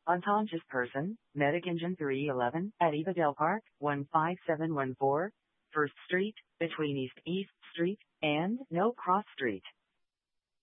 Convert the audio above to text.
Unconscious person, Medic Engine 311, at Evadale Park, 15714, First Street, between East Street and No Cross Street.